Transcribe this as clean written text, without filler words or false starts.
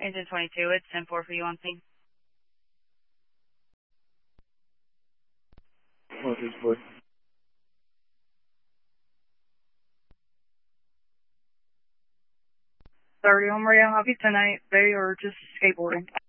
Agent 22, it's 10-4 for you on scene. What is boy? 30 on Maria, I'll be tonight. They are just skateboarding.